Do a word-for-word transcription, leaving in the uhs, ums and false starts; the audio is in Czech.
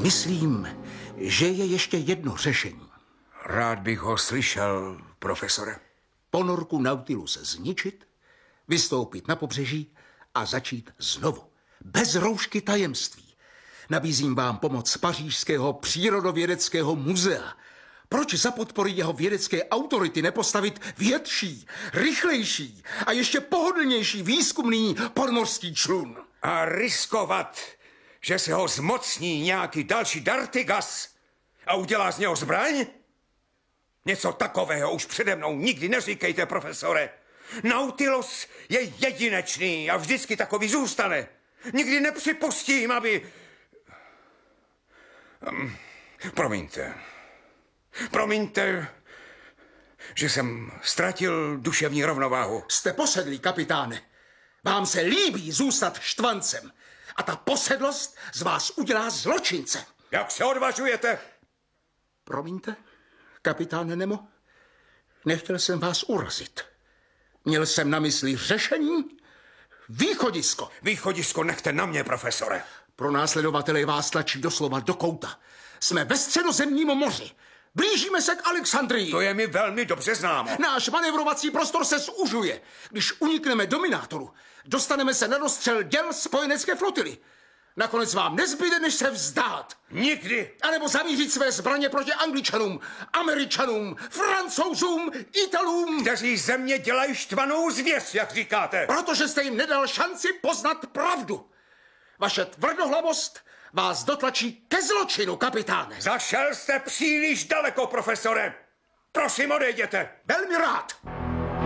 Myslím, že je ještě jedno řešení. Rád bych ho slyšel, profesore. Ponorku Nautilus zničit, vystoupit na pobřeží a začít znovu. Bez roušky tajemství. Nabízím vám pomoc Pařížského přírodovědeckého muzea. Proč za podpory jeho vědecké autority nepostavit větší, rychlejší a ještě pohodlnější výzkumný podmořský člun? A riskovat, že se ho zmocní nějaký další Dartigas a udělá z něho zbraň? Něco takového už přede mnou nikdy neříkejte, profesore. Nautilus je jedinečný a vždycky takový zůstane. Nikdy nepřipustím, aby... Um, promiňte. Promiňte, že jsem ztratil duševní rovnováhu. Jste posedlý, kapitáne. Vám se líbí zůstat štvancem. A ta posedlost z vás udělá zločince. Jak se odvažujete? Promiňte, kapitáne Nemo. Nechtěl jsem vás urazit. Měl jsem na mysli řešení, východisko. Východisko nechte na mě, profesore. Pro následovatelé vás tlačí doslova do kouta. Jsme ve Středozemním moři. Blížíme se k Alexandrii. To je mi velmi dobře známo. Náš manevrovací prostor se zužuje. Když unikneme dominátoru, dostaneme se na dostřel děl spojenecké flotily. Nakonec vám nezbyde, než se vzdát. Nikdy. A nebo zamířit své zbraně proti Angličanům, Američanům, Francouzům, Italům. Kteří ze mě dělají štvanou zvěř, jak říkáte. Protože jste jim nedal šanci poznat pravdu. Vaše tvrdohlavost vás dotlačí ke zločinu, kapitáne. Zašel jste příliš daleko, profesore. Prosím, odejděte. Velmi rád.